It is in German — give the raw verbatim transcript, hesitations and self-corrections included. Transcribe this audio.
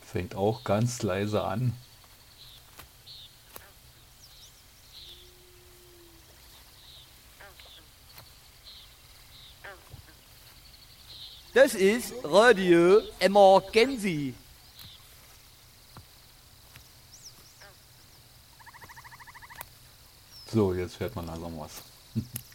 Fängt auch ganz leise an. Das ist Radio Emergency. So, jetzt fährt man langsam was.